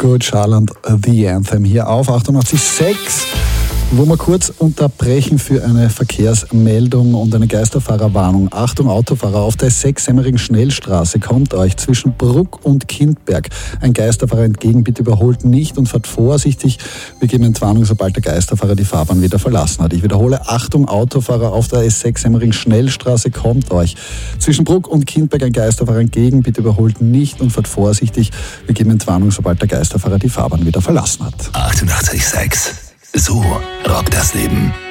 Good Charlotte, The Anthem hier auf 88.6, wo wir kurz unterbrechen für eine Verkehrsmeldung und eine Geisterfahrerwarnung. Achtung Autofahrer, auf der S6 Semmering-Schnellstraße kommt euch zwischen Bruck und Kindberg ein Geisterfahrer entgegen. Bitte überholt nicht und fahrt vorsichtig. Wir geben Entwarnung, sobald der Geisterfahrer die Fahrbahn wieder verlassen hat. Ich wiederhole, Achtung Autofahrer, auf der S6 Semmering-Schnellstraße kommt euch zwischen Bruck und Kindberg ein Geisterfahrer entgegen. Bitte überholt nicht und fahrt vorsichtig. Wir geben Entwarnung, sobald der Geisterfahrer die Fahrbahn wieder verlassen hat. 88.6. So rockt das Leben.